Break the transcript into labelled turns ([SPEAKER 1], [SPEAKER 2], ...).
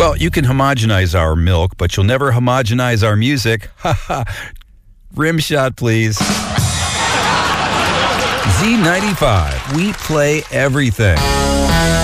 [SPEAKER 1] Well, you can homogenize our milk, but you'll never homogenize our music. Ha ha. Rim shot, please. Z95. We play everything.